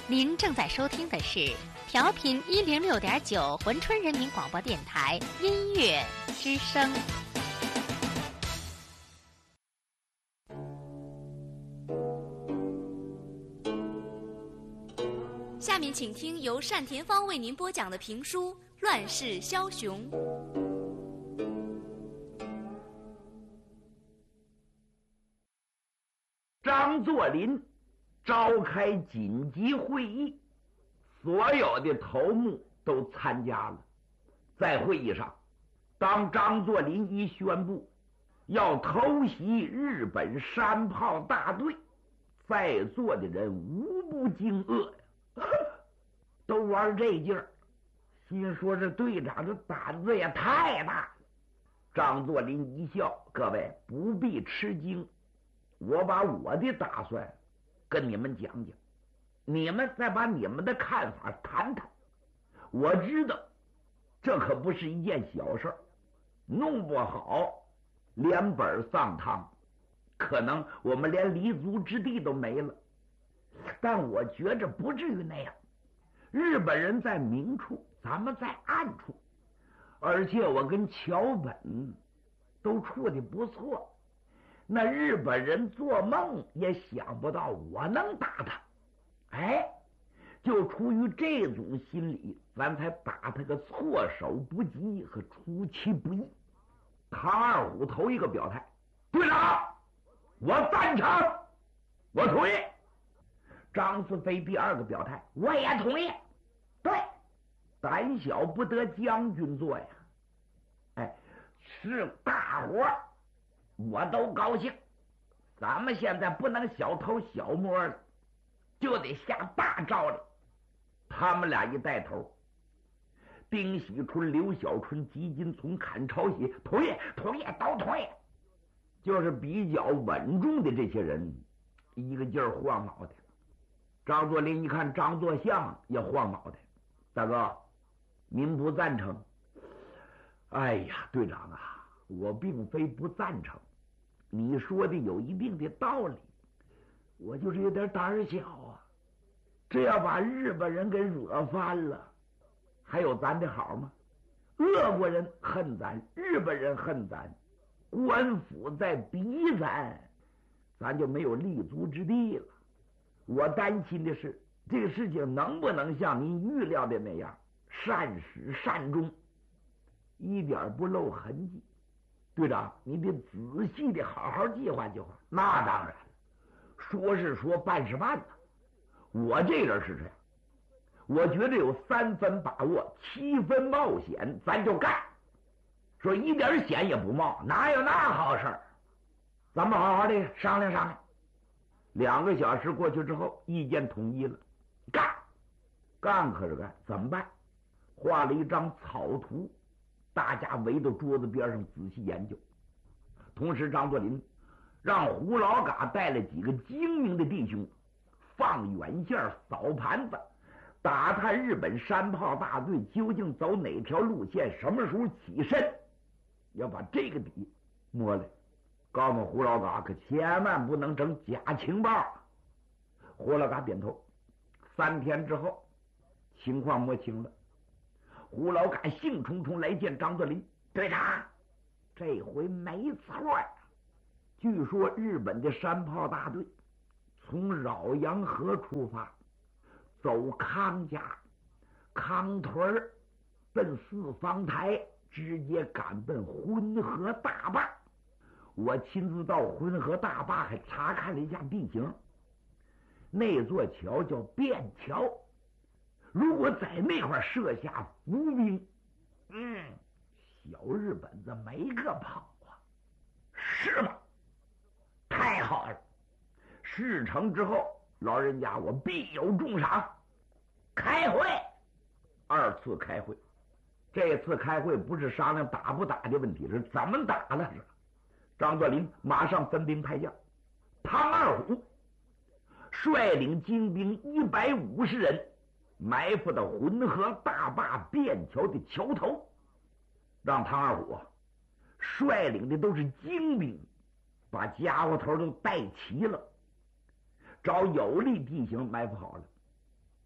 您正在收听的是调频106.9珲春人民广播电台音乐之声。下面请听由单田芳为您播讲的评书《乱世枭雄》。 张作霖召开紧急会议，所有的头目都参加了。在会议上，当张作霖一宣布要偷袭日本山炮大队，在座的人无不惊愕呀，都玩这劲儿，心说这队长这胆子也太大了。张作霖一笑，各位不必吃惊，我把我的打算跟你们讲讲，你们再把你们的看法谈谈。我知道这可不是一件小事儿，弄不好连本丧汤，可能我们连立足之地都没了。但我觉着不至于那样，日本人在明处，咱们在暗处，而且我跟桥本都处的不错，那日本人做梦也想不到我能打他。哎，就出于这种心理，咱才打他个措手不及和出其不意。唐二虎头一个表态，队长，我赞成，我同意。张思飞第二个表态，我也同意。对，胆小不得将军做呀。哎，是大伙儿我都高兴。咱们现在不能小偷小摸了，就得下大招了。他们俩一带头，丁喜春、刘小春、吉金从、阚朝喜同意，同意，都同意。就是比较稳重的这些人一个劲儿晃脑袋。张作霖一看张作相也晃脑袋，大哥您不赞成？哎呀，队长啊，我并非不赞成，你说的有一定的道理，我就是有点胆儿小啊。这要把日本人给惹翻了，还有咱的好吗？俄国人恨咱，日本人恨咱，官府在逼咱就没有立足之地了。我担心的是这个事情能不能像您预料的那样善始善终，一点不露痕迹。队长，你得仔细的好好计划计划。那当然，说是说，办是办呢。我这人是这样，我觉得有3分把握，7分冒险，咱就干。说一点险也不冒，哪有那好事儿？咱们好好的商量商量。2个小时过去之后，意见统一了，干可是干，怎么办？画了一张草图，大家围到桌子边上仔细研究。同时张作霖让胡老嘎带了几个精明的弟兄，放远线扫盘子，打探日本山炮大队究竟走哪条路线，什么时候起身，要把这个底摸来。告诉胡老嘎可千万不能整假情报。胡老嘎点头。3天之后，情况摸清了，胡老嘎兴冲冲来见张作霖，队长，这回没错呀。据说日本的山炮大队从饶阳河出发，走康家、康屯奔四方台，直接赶奔浑河大坝。我亲自到浑河大坝还查看了一下地形，那座桥叫便桥，如果在那块设下伏兵，小日本子没个跑啊。是吗？太好了，事成之后，老人家我必有重赏。开会，2次开会。这次开会不是商量打不打的问题，是怎么打了。张作霖马上分兵派将，唐二虎率领精兵150人埋伏到浑河大坝便桥的桥头，让唐二虎率领的都是精兵，把家伙头都带齐了，找有利地形埋伏好了。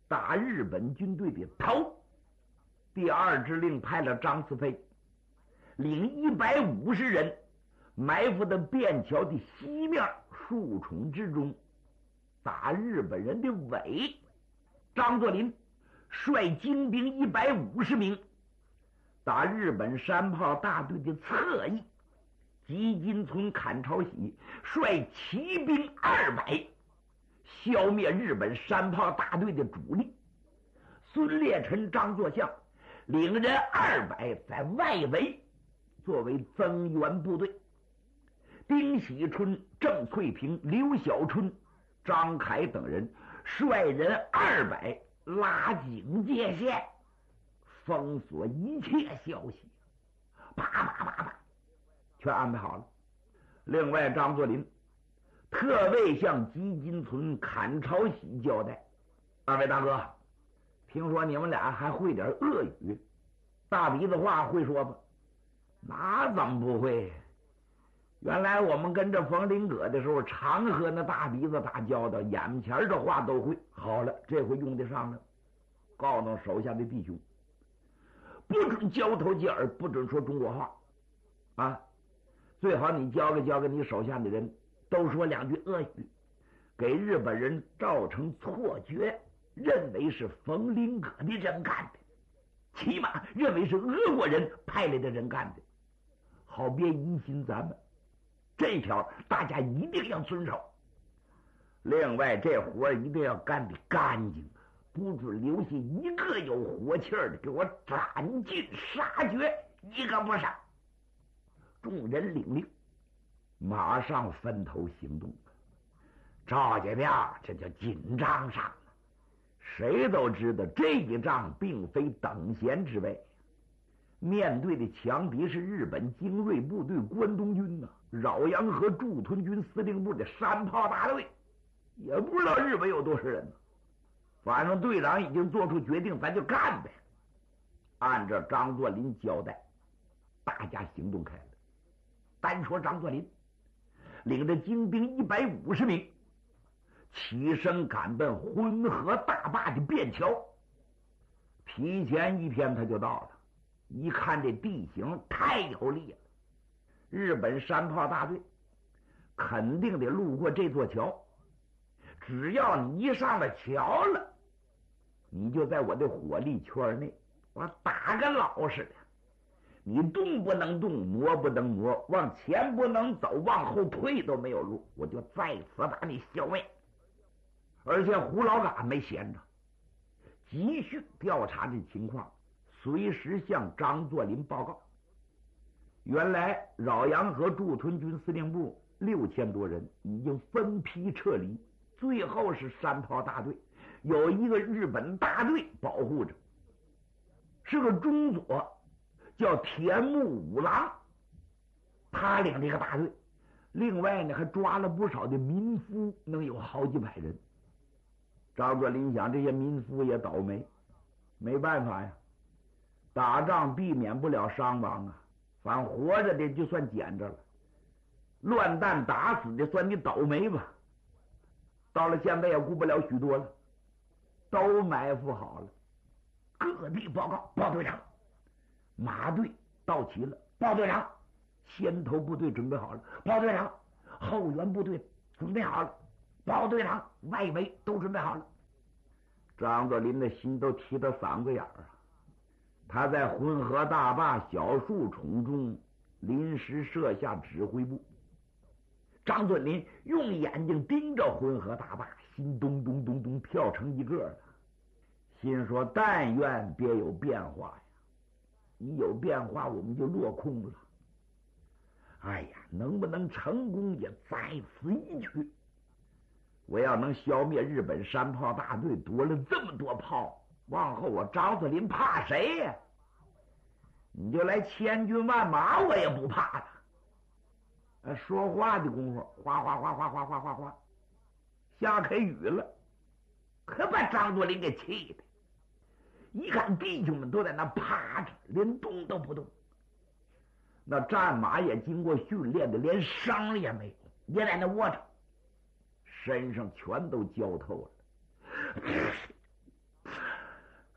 打日本军队的头。第二支令派了张思飞，领150人埋伏在便桥的西面树丛之中，打日本人的尾。张作霖率精兵150名打日本山炮大队的侧翼。吉金村砍朝喜率骑兵200消灭日本山炮大队的主力。孙烈臣、张作相领人200在外围作为增援部队。丁喜春、郑翠平、刘小春、张凯等人率人200拉警戒线，封锁一切消息，啪啪啪啪全安排好了。另外，张作霖特为向吉金村、砍朝喜交代：二位大哥，听说你们俩还会点俄语，大鼻子话会说吧？那怎么不会？原来我们跟着冯林葛的时候，常和那大鼻子打交道，眼前的话都会。好了，这回用得上了，告诉手下的弟兄，不准交头接耳，不准说中国话啊！最好你教给你手下的人，都说2句俄语，给日本人造成错觉，认为是冯林葛的人干的，起码认为是俄国人派来的人干的，好别疑心咱们。这条大家一定要遵守。另外，这活一定要干得干净，不准留下一个有活气儿的，给我斩尽杀绝，一个不剩。众人领令，马上分头行动。赵家庙这就紧张上了。谁都知道这一仗并非等闲之辈，面对的强敌是日本精锐部队关东军饶阳和驻屯军司令部的山炮大队，也不知道日本有多少人呢。反正队长已经做出决定，咱就干呗。按照张作霖交代，大家行动开了。单说张作霖领着精兵150名起身赶奔浑河大坝的便桥。提前1天他就到了，一看这地形太有利了，日本山炮大队肯定得路过这座桥，只要你一上了桥了，你就在我的火力圈内，我打个老实的，你动不能动，挪不能挪，往前不能走，往后退都没有路，我就在此把你消灭。而且胡老嘎没闲着，急需调查这情况，随时向张作霖报告。原来饶阳和驻屯军司令部6000多人已经分批撤离，最后是山炮大队有一个日本大队保护着，是个中佐，叫田木五郎，他领这个大队。另外呢，还抓了不少的民夫，能有好几百人。张作霖想，这些民夫也倒霉，没办法呀，打仗避免不了伤亡啊，反正活着的就算捡着了，乱弹打死的算你倒霉吧。到了现在也顾不了许多了，都埋伏好了。各地报告，报队长，马队到齐了，报队长，先头部队准备好了，报队长，后援部队准备好了，报队长，外围都准备好了。张作霖的心都提到嗓子眼儿啊！他在浑河大坝小树丛中临时设下指挥部。张作霖用眼睛盯着浑河大坝，心咚咚咚咚跳成一个了，心说：但愿别有变化呀！一有变化，我们就落空了。哎呀，能不能成功也在此一举。我要能消灭日本山炮大队，夺了这么多炮，往后我张作霖怕谁呀？你就来千军万马，我也不怕了。说话的功夫，哗哗哗哗哗哗哗哗，下开雨了，可把张作霖给气的。一看弟兄们都在那趴着，连动都不动。那战马也经过训练的，连伤也没有，也在那窝着，身上全都焦透了。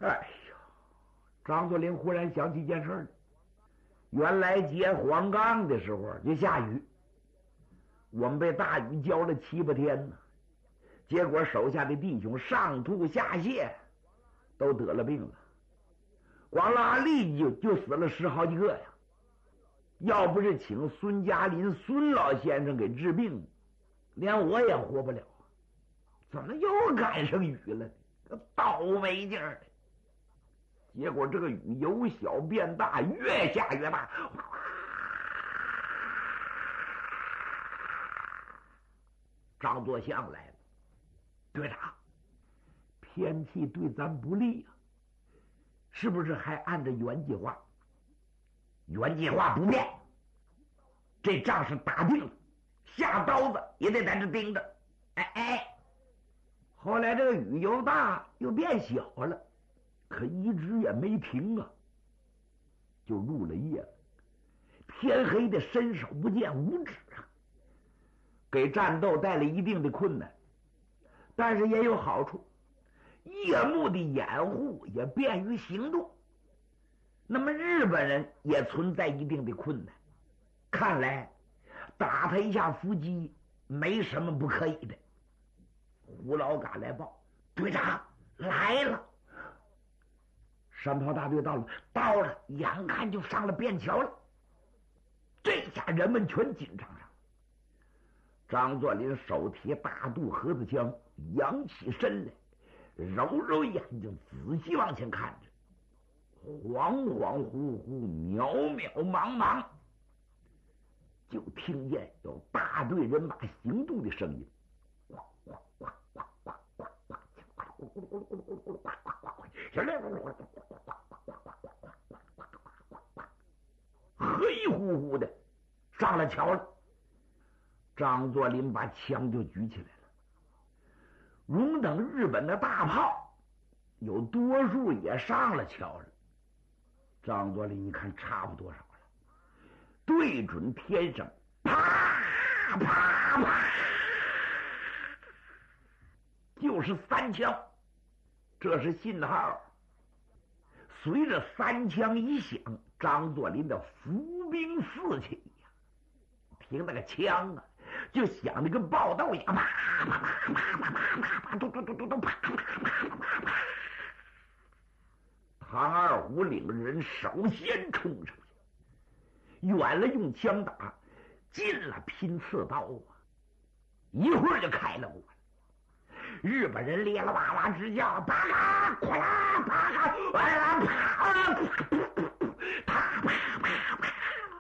哎呀，张作霖忽然想起一件事来。原来接黄冈的时候就下雨，我们被大雨浇了7、8天呢。结果手下的弟兄上吐下泻，都得了病了。光拉力就死了10好几个呀！要不是请孙嘉林孙老先生给治病，连我也活不了。怎么又赶上雨了？这倒霉劲儿的！结果这个雨由小变大，越下越大。张作相来了，队长，天气对咱不利啊，是不是还按照原计划？原计划不变，这仗是打定了，下刀子也得在这盯着。后来这个雨由大又变小了，可一直也没停啊，就入了夜了。天黑的伸手不见五指啊，给战斗带来一定的困难，但是也有好处，夜幕的掩护也便于行动。那么日本人也存在一定的困难，看来打他一下伏击没什么不可以的。胡老嘎来报，队长来了，山炮大队到了，眼看就上了便桥了。这下人们全紧张上了。张作霖手提大肚盒子枪，扬起身来，揉揉眼睛，仔细往前看着，恍恍惚惚，渺渺茫茫，就听见有大队人马行动的声音。黑乎乎的上了桥了。张作霖把枪就举起来了。容等日本的大炮有多数也上了桥了。张作霖一看差不多少了，对准天上，啪啪啪，就是3枪。这是信号。随着3枪一响，张作霖的伏兵四起呀！听那个枪啊，就响的跟爆豆一样，啪啪啪啪啪啪啪，嘟嘟嘟嘟嘟，啪啪啪啪啪。唐二虎领着人首先冲上去，远了用枪打，近了拼刺刀啊！一会儿就开了火了。日本人咧啦哇哇直叫，巴嘎哗啦巴嘎哇啦啪啪啪啪。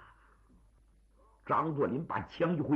张作霖把枪一挥，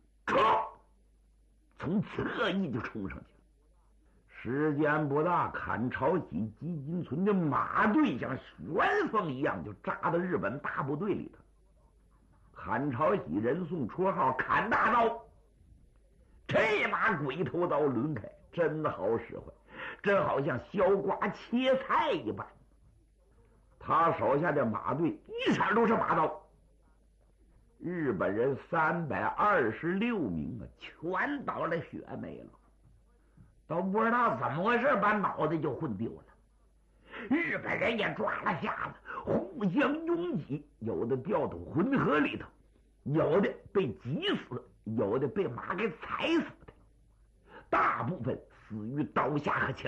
从侧翼就冲上去了。时间不大，坎朝喜基金村的马队像旋风一样就扎到日本大部队里头。坎朝喜人送绰号砍大刀，这把鬼头刀抡开真好使唤，真好像削瓜切菜一般。他手下的马队一场都是马刀，日本人326名啊，全倒了血没了，都不知道怎么回事，把脑袋就混丢了。日本人也抓了瞎子，互相拥挤，有的掉到浑河里头，有的被挤死，有的被马给踩死的，大部分死于刀下和枪